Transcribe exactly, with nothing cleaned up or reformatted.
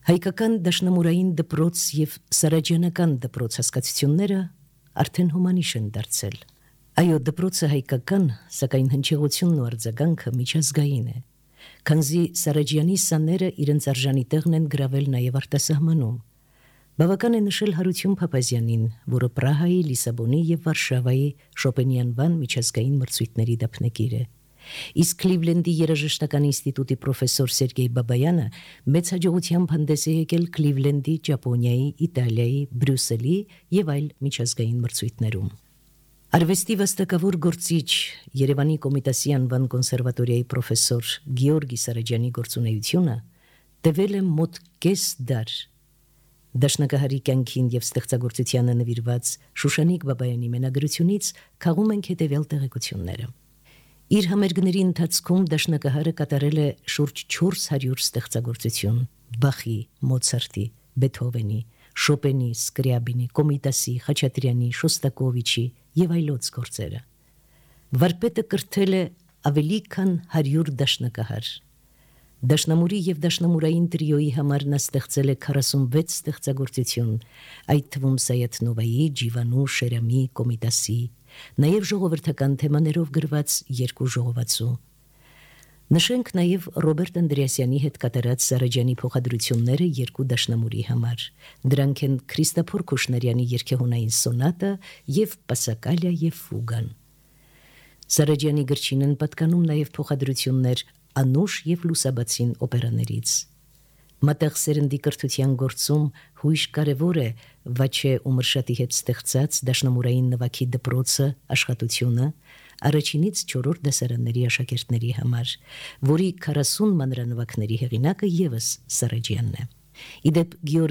Հայկական դաշնամուրային դպրոց և սարաջանական դպրոց հասկացությունները արդեն հոմանիշ են դարձել։ Այո, դպրոցը հայկական, սակայն հնչեղությունն ու արձագանքը միջազգային է, քանզի Սարաջյանի սաները իրենց արժանի տեղն են գրավել նաև արտասահմանում։ Բավական է նշել Հարություն Փափազյանին, որը Պրահայի, Լիսաբոնի և Վարշավայի Շոպենյանվան միջազգային մրցույթների դափնեկիր է։ Իսկ Քլիվլենդի երաժշտական ինստիտուտի պրոֆեսոր Սերգեյ Բաբայանը մեծ հաջողությամբ հանդես է եկել Քլիվլենդի, Ճապոնիայի, Իտալիայի, Բրյուսելի և այլ միջազգային մրցույթներում։ Արվեստի վաստակավոր գործիչ Երևանի Կոմիտասի անվան կոնսերվատորիայի պրոֆեսոր Գեորգի Սարաջյանի գործունեությունը տևել է մոտ կես դար։ Դաշնակահարի կյանքին և ստեղծագործությանը նվիրված Շուշանիկ Բաբայանի մենագրությունից քաղում ենք հետևյալ տեղեկությունները։ Իր համերգների ընթացքում դաշնակահարը կատարել է շուրջ չորս հարյուր ստեղծագործություն Բախի, Մոցարտի, Բեթհովենի, Շոպենի, Սկրյաբինի, Կոմիտասի, Խաչատրյանի, Շոստակովիչի և այլոց գործերը։ Վարպետը կրթել է ավելի քան հարյուր դաշնակահար։ Դաշնամուրի և դաշնամուրային տրիոյի համար նա ստեղծել է քառասունվեց ստեղծագործություն, այդ թվում Սայաթ-Նովայի, Ջիվանու, Շերամի, Կոմիտասի, նաև ժողովրդական թեմաներով գրված երկու ժողովածու։ Նշենք նաև Ռոբերտ Անդրեասյանի հետ կատարած Սարաջյանի փոխադրությունները երկու դաշնամուրի համար։ Դրանք են Քրիստոֆոր Քուշներյանի երգեհոնային սոնատը և Պասակալիա և Ֆուգան։ Սարաջյանի գրչին են պատկանում նաև փոխադրություններ Անուշ և Լուսաբացին օպերաներից։ Մատեղ սերնդի կրթության գործում հույժ կարևոր է Վաչե Ումրշատի հետ ստեղծած դաշնամուրային նվագի դպրոցը աշխատությունը առաջինից չորրորդ դասարանների աշակերտների համար, որի քառասուն մանրանվագների հեղինակը ևս Սարաջյանն է։ Ի դեպ Գեորգի